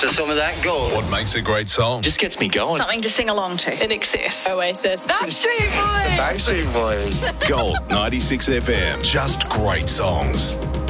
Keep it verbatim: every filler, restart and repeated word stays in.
after some of that gold. What makes a great song? Just gets me going. Something to sing along to. In Excess. Oasis. Backstreet Boys. Backstreet Boys. Gold ninety-six F M. Just great songs.